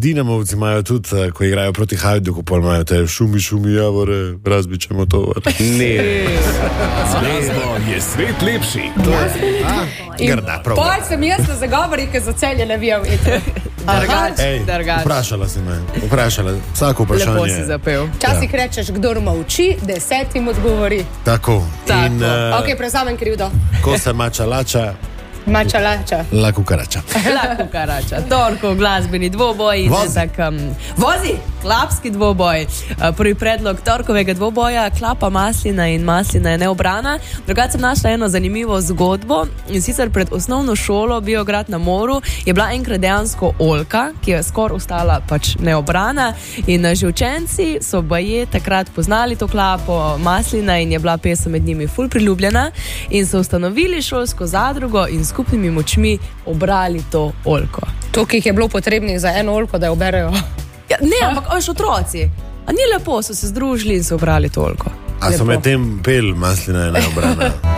Dinamovci imajo tudi, ko igrajo proti Hajduku, pol imajo te šumi, javore, razbičemo to. Ne. Zvezdo je svet lepši. Grda, prav. Pol sem jaz na zagovorih, za Celje navijam. Vprašala si me. Vsako vprašanje. Lepo si zapel. Včasih rečeš, kdor molči, 10 odgovori. Tako. In Ok, prevzamem krivdo. ko se mača lača, Mača lača. la kukarača. La kukarača. Torkov glasbeni dvoboj. Vozi! Klapski dvoboj. Prvi predlog torkovega dvoboja, klapa Maslina in Maslina je neobrana. Drugače sem našla eno zanimivo zgodbo. In sicer pred osnovno šolo Biograd na Moru je bila enkrat dejansko oljka, ki je skoraj ostala pač neobrana. In že učenci so baje takrat poznali to klapo Maslina in je bila pesem med njimi ful priljubljena. In so ustanovili šolsko zadrugo in skupnimi močmi obrali to oljko. Toliko jih je bilo potrebnih za eno oljko, da jo berejo. Ja, ne, ampak še otroci. A ni lepo, so se združili in so obrali to oljko. A so med tem pel Maslina je neobrana.